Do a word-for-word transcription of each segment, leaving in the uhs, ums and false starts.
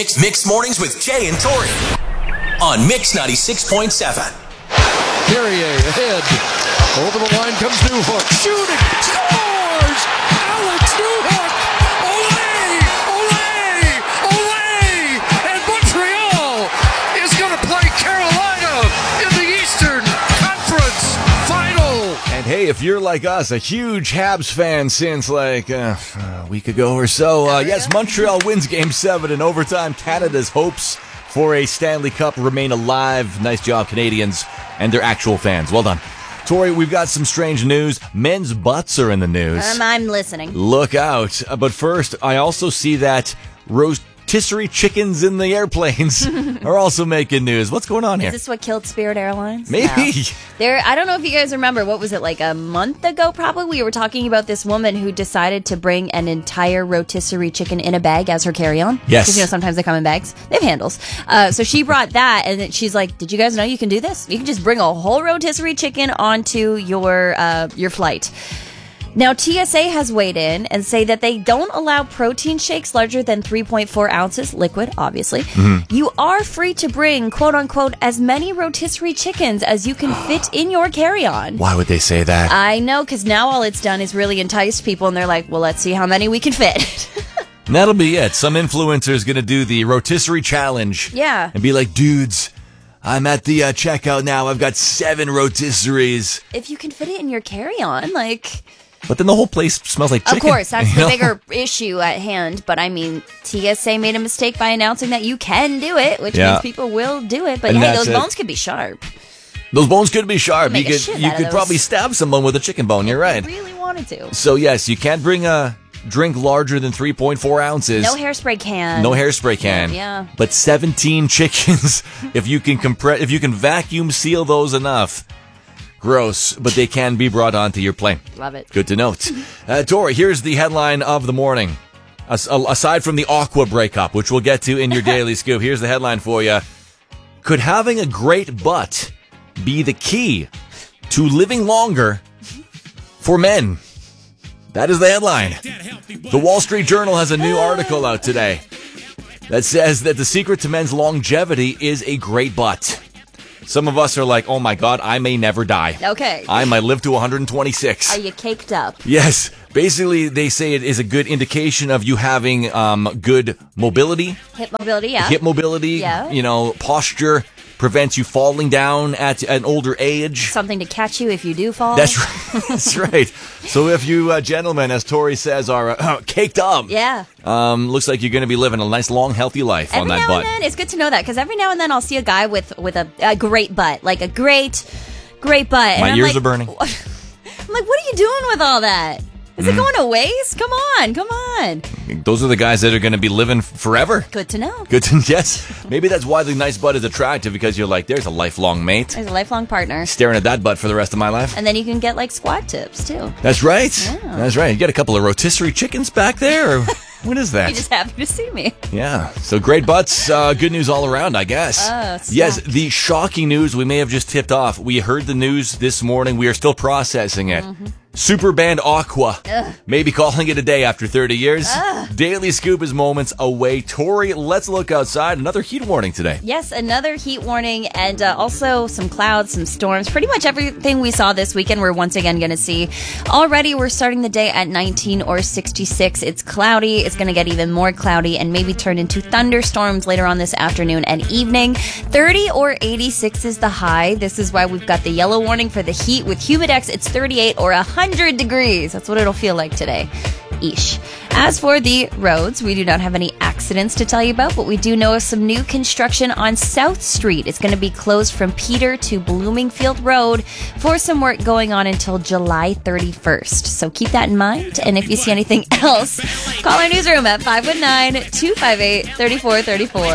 Mix, Mix Mornings with Jay and Tori on Mix ninety-six point seven. Carrier ahead. Over the line comes Newhook. Shooting. Scores! Alex Newhook! Olé! Olé! Olé! And Montreal is going to play Carolina in the Eastern Conference Final. And hey, if you're like us, a huge Habs fan since like uh, a week ago or so, uh, yes, Montreal wins Game seven in overtime. Canada's hopes for a Stanley Cup remain alive. Nice job, Canadians and their actual fans. Well done. Tori, we've got some strange news. Men's butts are in the news. Um, I'm listening. Look out. Uh, but first, I also see that rotisserie chickens in the airplanes are also making news. What's going on here? Is this what killed Spirit Airlines? Maybe. No. There, I don't know if you guys remember, what was it, like a month ago probably? We were talking about this woman who decided to bring an entire rotisserie chicken in a bag as her carry-on. Yes. Because, you know, sometimes they come in bags. They have handles. Uh, so she brought that, and then she's like, did you guys know you can do this? You can just bring a whole rotisserie chicken onto your uh, your flight. Now, T S A has weighed in and say that they don't allow protein shakes larger than three point four ounces, liquid, obviously. Mm-hmm. You are free to bring, quote-unquote, as many rotisserie chickens as you can fit in your carry-on. Why would they say that? I know, because now all it's done is really entice people, and they're like, well, let's see how many we can fit. And that'll be it. Some influencer is going to do the rotisserie challenge. Yeah. And be like, dudes, I'm at the uh, checkout now. I've got seven rotisseries. If you can fit it in your carry-on, like... But then the whole place smells like chicken. Of course, that's the know? bigger issue at hand. But I mean, T S A made a mistake by announcing that you can do it, which yeah. means people will do it. But and hey, those it. bones could be sharp. Those bones could be sharp. Make you a could shit you out of could those. probably stab someone with a chicken bone. You're right. I really wanted to. So yes, you can't bring a drink larger than three point four ounces. No hairspray can. No hairspray can. Yeah. But seventeen chickens, if you can compress, if you can vacuum seal those enough. Gross, but they can be brought onto your plane. Love it. Good to note. Uh, Tori, here's the headline of the morning. As- aside from the Aqua breakup, which we'll get to in your daily scoop, here's the headline for you. Could having a great butt be the key to living longer for men? That is the headline. The Wall Street Journal has a new article out today that says that the secret to men's longevity is a great butt. Some of us are like, oh my God, I may never die. Okay. I might live to one hundred twenty-six. Are you caked up? Yes. Basically, they say it is a good indication of you having um, good mobility. Hip mobility, yeah. Hip mobility, Yeah. you know, posture, prevents you falling down at an older age. Something to catch you if you do fall. That's right. That's right. So if you uh, gentlemen, as Tori says, are uh, caked up, Yeah. um, looks like you're going to be living a nice, long, healthy life Every on that now butt. and then, it's good to know that, because every now and then I'll see a guy with, with a, a great butt. Like a great, great butt. My and I'm ears like, are burning. I'm like, what are you doing with all that? Is it going to waste? Come on, come on. Those are the guys that are going to be living forever. Good to know. Good to yes. Maybe that's why the nice butt is attractive, because you're like, there's a lifelong mate. There's a lifelong partner. Staring at that butt for the rest of my life. And then you can get like squat tips too. That's right. Yeah. That's right. You got a couple of rotisserie chickens back there? Or what is that? You're just happy to see me. Yeah. So great butts. Uh, good news all around, I guess. Oh, stop. Yes, the shocking news we may have just tipped off. We heard the news this morning. We are still processing it. Mm-hmm. Super band Aqua. Ugh. Maybe calling it a day after thirty years. Ugh. Daily Scoop is moments away. Tori, let's look outside. Another heat warning today. Yes, another heat warning, and uh, also some clouds, some storms. Pretty much everything we saw this weekend we're once again going to see. Already we're starting the day at nineteen or sixty-six. It's cloudy. It's going to get even more cloudy and maybe turn into thunderstorms later on this afternoon and evening. thirty or eighty-six is the high. This is why we've got the yellow warning for the heat. With Humidex, it's thirty-eight or one hundred degrees. That's what it'll feel like today. Eesh. As for the roads, we do not have any accidents to tell you about, but we do know of some new construction on South Street. It's going to be closed from Peter to Bloomingfield Road for some work going on until July thirty-first. So keep that in mind. And if you see anything else, call our newsroom at five one nine, two five eight, three four three four.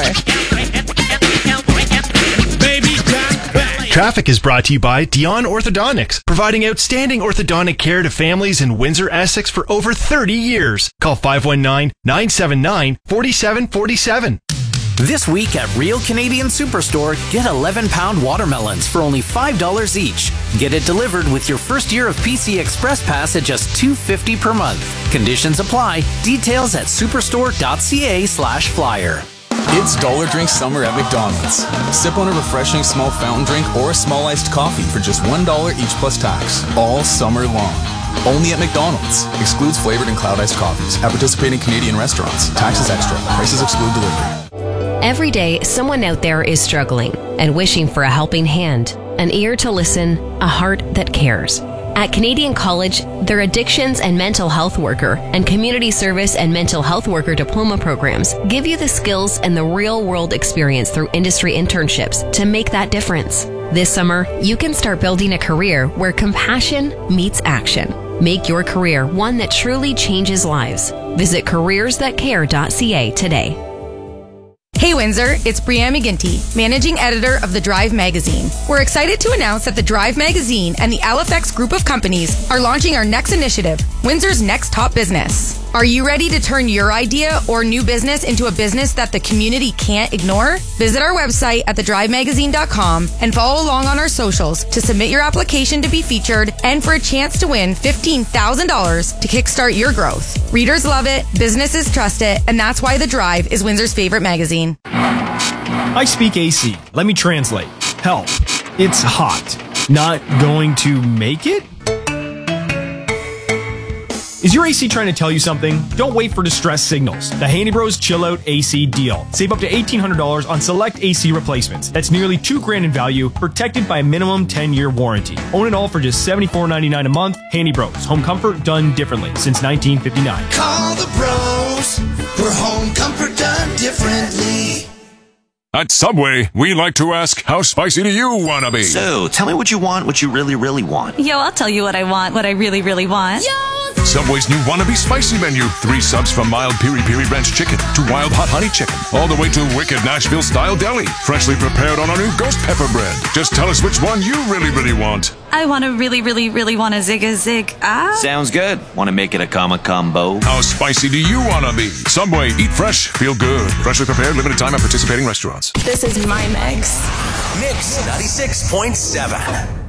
Traffic is brought to you by Dion Orthodontics, providing outstanding orthodontic care to families in Windsor, Essex for over thirty years. Call five one nine, nine seven nine, four seven four seven. This week at Real Canadian Superstore, get eleven pound watermelons for only five dollars each. Get it delivered with your first year of P C Express Pass at just two dollars and fifty cents per month. Conditions apply. Details at superstore.ca slash flyer. It's Dollar Drink Summer at McDonald's. Sip on a refreshing small fountain drink or a small iced coffee for just one dollar each plus tax, all summer long. Only at McDonald's. Excludes flavored and cloud iced coffees. At participating Canadian restaurants. Taxes extra. Prices exclude delivery. Every day, someone out there is struggling and wishing for a helping hand, an ear to listen, a heart that cares. At Canadian College, their addictions and mental health worker and community service and mental health worker diploma programs give you the skills and the real-world experience through industry internships to make that difference. This summer, you can start building a career where compassion meets action. Make your career one that truly changes lives. Visit careers that care dot c a today. Hey Windsor, it's Brianne McGinty, Managing Editor of The Drive Magazine. We're excited to announce that The Drive Magazine and the L F X Group of Companies are launching our next initiative, Windsor's Next Top Business. Are you ready to turn your idea or new business into a business that the community can't ignore? Visit our website at the drive magazine dot com and follow along on our socials to submit your application to be featured and for a chance to win fifteen thousand dollars to kickstart your growth. Readers love it, businesses trust it, and that's why The Drive is Windsor's favorite magazine. I speak A C. Let me translate. Help. It's hot. Not going to make it? Is your A C trying to tell you something? Don't wait for distress signals. The Handy Bros Chill Out A C deal. Save up to eighteen hundred dollars on select A C replacements. That's nearly two grand in value, protected by a minimum ten-year warranty. Own it all for just seventy-four ninety-nine a month. Handy Bros. Home comfort done differently since nineteen fifty-nine. Call the bros for home comfort done differently. At Subway, we like to ask, how spicy do you want to be? So, tell me what you want, what you really, really want. Yo, I'll tell you what I want, what I really, really want. Yo! Subway's new Wannabe Spicy menu. Three subs from mild piri piri ranch chicken to wild hot honey chicken. All the way to wicked Nashville-style deli. Freshly prepared on our new ghost pepper bread. Just tell us which one you really, really want. I want to really, really, really want a zig a zig. Ah. Sounds good. Want to make it a comma combo? How spicy do you want to be? Subway, eat fresh, feel good. Freshly prepared, limited time at participating restaurants. This is my mix. Mix ninety-six point seven.